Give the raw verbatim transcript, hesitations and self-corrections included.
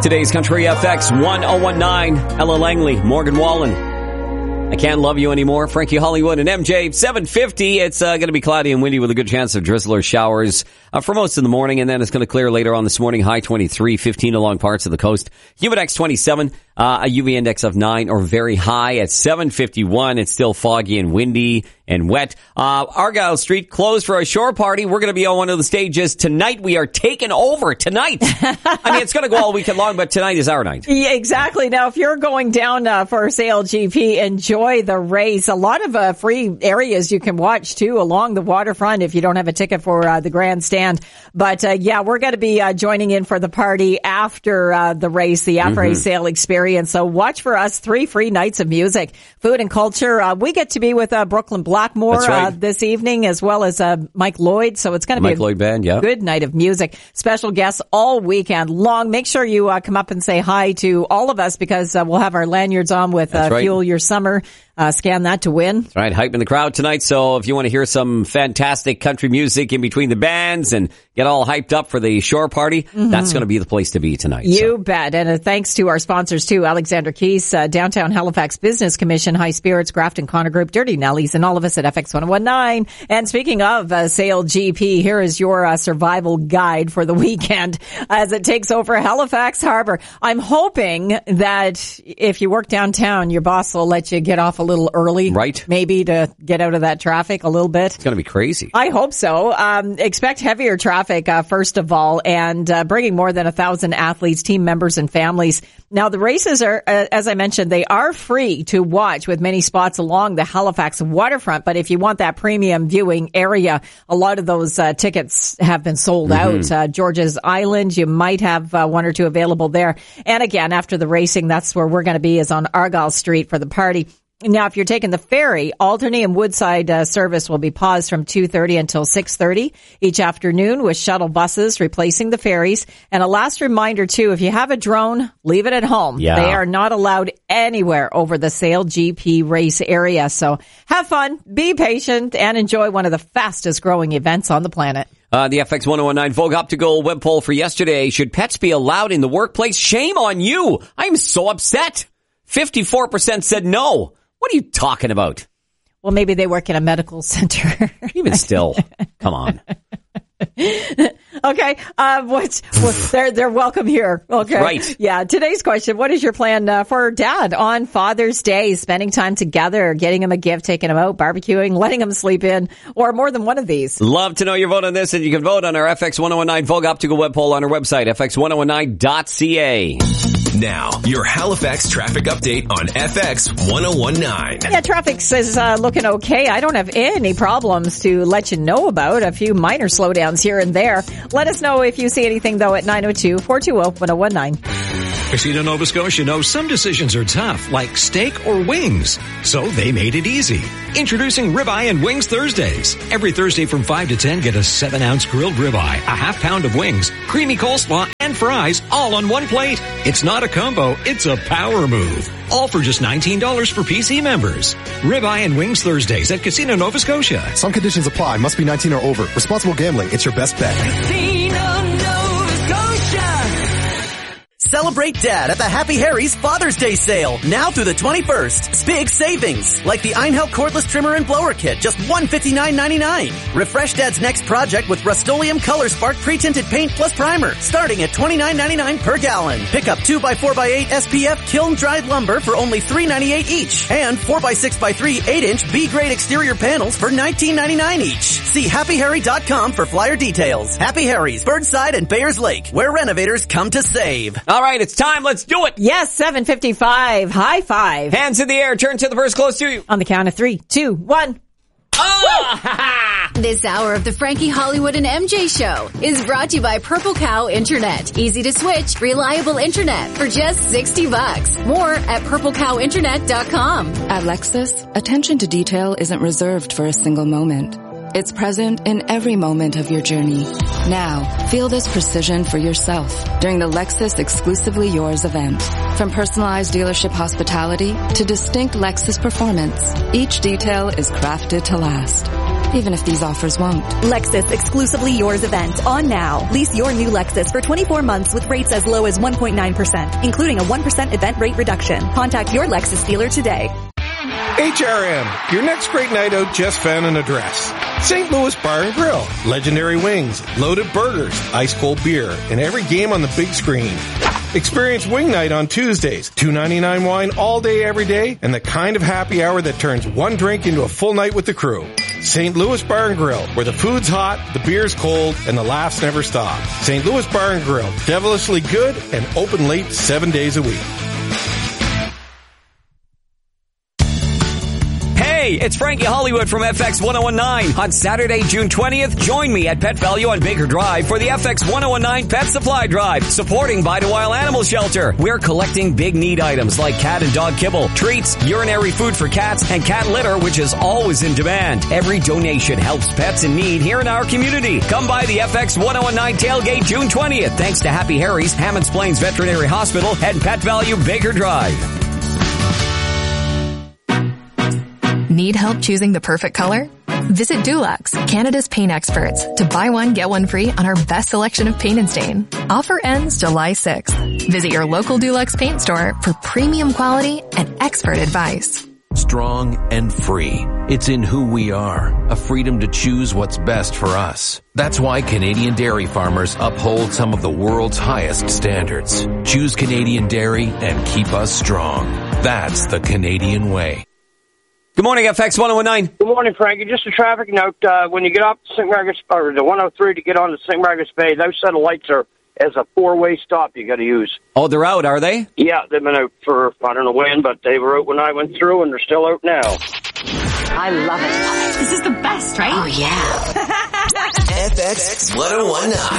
Today's Country F X one oh one nine. Ella Langley, Morgan Wallen. I Can't Love You Anymore. Frankie Hollywood and M J. seven fifty. It's uh, going to be cloudy and windy with a good chance of drizzle or showers uh, for most of the morning. And then it's going to clear later on this morning. High twenty-three, fifteen along parts of the coast. Humidex twenty-seven. Uh, a U V index of nine or very high at seven fifty-one. It's still foggy and windy and wet. Uh, Argyle Street closed for a shore party. We're going to be on one of the stages tonight. We are taking over tonight. I mean, it's going to go all weekend long, but tonight is our night. Yeah, exactly. Now, if you're going down uh, for S A L G P, enjoy the race. A lot of uh, free areas you can watch too along the waterfront if you don't have a ticket for uh, the grandstand. But uh, yeah, we're going to be uh, joining in for the party after uh, the race, the après sale mm-hmm. experience. So watch for us. Three free nights of music, food and culture. Uh, we get to be with uh, Brooklyn Blackmore right. uh, this evening, as well as uh, Mike Lloyd. So it's going to be Mike a Lloyd Band, yeah. good night of music. Special guests all weekend long. Make sure you uh, come up and say hi to all of us because uh, we'll have our lanyards on with uh, right. Fuel Your Summer. Uh, scan that to win. That's right. Hyping the crowd tonight. So if you want to hear some fantastic country music in between the bands and get all hyped up for the shore party, mm-hmm. that's going to be the place to be tonight. You so. bet. And uh, thanks to our sponsors too, Alexander Keys, uh, Downtown Halifax Business Commission, High Spirits, Grafton Connor Group, Dirty Nellies, and all of us at F X one oh one nine. And speaking of uh, S A L G P, here is your uh, survival guide for the weekend as it takes over Halifax Harbor. I'm hoping that if you work downtown, your boss will let you get off a little early. Right. Maybe to get out of that traffic a little bit. It's going to be crazy. I hope so. Um, expect heavier traffic, uh, first of all, and uh, bringing more than a thousand athletes, team members, and families. Now, the races are, uh, as I mentioned, they are free to watch with many spots along the Halifax waterfront. But if you want that premium viewing area, a lot of those uh, tickets have been sold mm-hmm. out. Uh, George's Island, you might have uh, one or two available there. And again, after the racing, that's where we're going to be, is on Argyle Street for the party. Now, if you're taking the ferry, Alderney and Woodside uh, service will be paused from two thirty until six thirty each afternoon with shuttle buses replacing the ferries. And a last reminder, too, if you have a drone, leave it at home. Yeah. They are not allowed anywhere over the S A L G P race area. So have fun, be patient, and enjoy one of the fastest growing events on the planet. Uh, the F X one oh one nine Vogue Optical web poll for yesterday. Should pets be allowed in the workplace? Shame on you. I'm so upset. fifty-four percent said no. What are you talking about? Well, maybe they work in a medical center. Even still, come on. Okay, uh, what's, well, they're, they're welcome here. Okay. Right. Yeah, today's question, what is your plan uh, for Dad on Father's Day? Spending time together, getting him a gift, taking him out, barbecuing, letting him sleep in, or more than one of these? Love to know your vote on this, and you can vote on our F X one oh one nine Vogue Optical web poll on our website, f x one oh one nine dot c a. Now, your Halifax traffic update on F X one oh one nine. Yeah, traffic is uh, looking okay. I don't have any problems to let you know about. A few minor slowdowns here and there. Let us know if you see anything, though, at nine oh two, four two zero, one oh one nine. Casino Nova Scotia knows some decisions are tough, like steak or wings. So they made it easy. Introducing Ribeye and Wings Thursdays. Every Thursday from five to ten, get a seven ounce grilled ribeye, a half pound of wings, creamy coleslaw, and fries all on one plate. It's not a combo, it's a power move. All for just nineteen dollars for P C members. Ribeye and Wings Thursdays at Casino Nova Scotia. Some conditions apply. Must be nineteen or over. Responsible gambling. It's your best bet. Casino Nova Scotia. Celebrate Dad at the Happy Harry's Father's Day sale. Now through the twenty-first. Big savings. Like the Einhell cordless trimmer and blower kit. Just one hundred fifty-nine ninety-nine. Refresh Dad's next project with Rust-Oleum Color Spark pre-tinted paint plus primer. Starting at twenty-nine ninety-nine per gallon. Pick up two by four by eight S P F kiln dried lumber for only three ninety-eight each. And four by six by three eight inch B-grade exterior panels for nineteen ninety-nine each. See happy harry dot com for flyer details. Happy Harry's, Birdside and Bayers Lake, where renovators come to save. All right, it's time. Let's do it. Yes, seven fifty-five. High five. Hands in the air. Turn to the person close to you. On the count of three, two, one. Oh! This hour of the Frankie Hollywood and M J Show is brought to you by Purple Cow Internet. Easy to switch, reliable internet for just sixty bucks. More at purple cow internet dot com. At Lexus, attention to detail isn't reserved for a single moment. It's present in every moment of your journey. Now, feel this precision for yourself during the Lexus Exclusively Yours event. From personalized dealership hospitality to distinct Lexus performance, each detail is crafted to last. even if these offers won't. Lexus Exclusively Yours event on now. Lease your new Lexus for twenty-four months with rates as low as one point nine percent, including a one percent event rate reduction. Contact your Lexus dealer today. H R M, your next great night out just found an address. Saint Louis Bar and Grill. Legendary wings, loaded burgers, ice cold beer, and every game on the big screen. Experience Wing Night on Tuesdays. two ninety-nine wine all day every day, and the kind of happy hour that turns one drink into a full night with the crew. Saint Louis Bar and Grill, where the food's hot, the beer's cold, and the laughs never stop. Saint Louis Bar and Grill, devilishly good and open late seven days a week. Hey, it's Frankie Hollywood from F X ten nineteen. On Saturday, June twentieth, join me at Pet Value on Baker Drive for the F X ten nineteen Pet Supply Drive, supporting Bite-A-While Animal Shelter. We're collecting big need items like cat and dog kibble, treats, urinary food for cats, and cat litter, which is always in demand. Every donation helps pets in need here in our community. Come by the F X ten nineteen tailgate June twentieth, thanks to Happy Harry's, Hammonds Plains Veterinary Hospital, and Pet Value Baker Drive. Need help choosing the perfect color? Visit Dulux, Canada's paint experts, to buy one, get one free on our best selection of paint and stain. Offer ends July sixth. Visit your local Dulux paint store for premium quality and expert advice. Strong and free. It's in who we are, a freedom to choose what's best for us. That's why Canadian dairy farmers uphold some of the world's highest standards. Choose Canadian dairy and keep us strong. That's the Canadian way. Good morning, F X ten nineteen. Good morning, Frankie. Just a traffic note. Uh, when you get off Saint Margaret's, or the one oh three to get on to Saint Margaret's Bay, those set of lights are as a four-way stop you got to use. Oh, they're out, are they? Yeah, they've been out for, I don't know when, but they were out when I went through, and they're still out now. I love it. This is the best, right? Oh, yeah. F X ten nineteen.